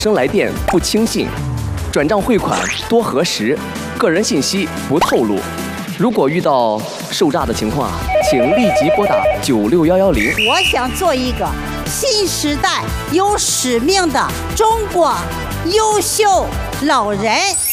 生来电不轻信，转账汇款多核实，个人信息不透露。如果遇到受诈的情况啊，请立即拨打96110。 我想做一个新时代有使命的中国优秀老人。